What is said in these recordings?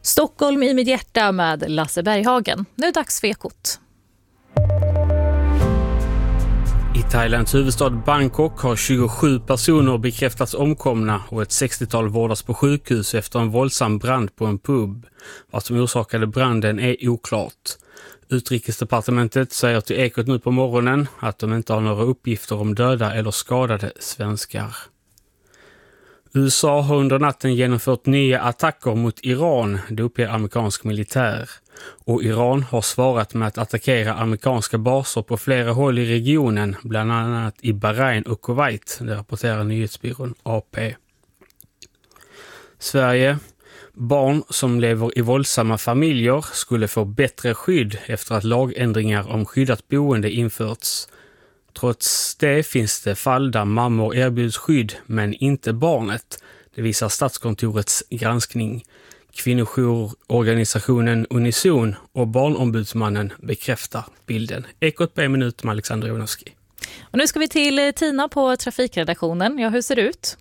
Stockholm i mitt hjärta med Lasse Berghagen. Nu är det dags för Ekot. I Thailands huvudstad Bangkok har 27 personer bekräftats omkomna och ett 60-tal vårdas på sjukhus efter en våldsam brand på en pub. Vad som orsakade branden är oklart. Utrikesdepartementet säger till Ekot nu på morgonen att de inte har några uppgifter om döda eller skadade svenskar. USA har under natten genomfört nya attacker mot Iran, det uppger amerikansk militär. Och Iran har svarat med att attackera amerikanska baser på flera håll i regionen, bland annat i Bahrain och Kuwait, det rapporterar nyhetsbyrån AP. Sverige. Barn som lever i våldsamma familjer skulle få bättre skydd efter att lagändringar om skyddat boende införts. Trots det finns det fall där mammor erbjuds skydd men inte barnet. Det visar Statskontorets granskning. Kvinnojourorganisationen Unison och Barnombudsmannen bekräftar bilden. Ekot på en minut med Alexander Jonowski. Och nu ska vi till Tina på trafikredaktionen. Ja, hur ser det ut?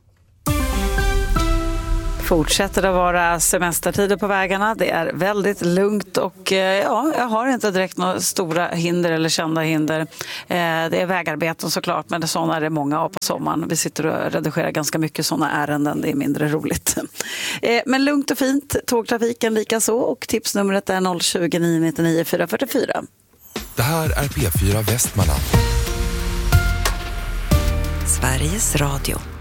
Fortsätter det vara semestertider på vägarna. Det är väldigt lugnt och jag har inte direkt några stora hinder eller kända hinder. Det är vägarbeten såklart, men sådana är det många av på sommaren. Vi sitter och redigerar ganska mycket sådana ärenden. Det är mindre roligt. Men lugnt och fint. Tågtrafiken lika så, och tipsnumret är 020 999 444. Det här är P4 Västmanland. Sveriges Radio.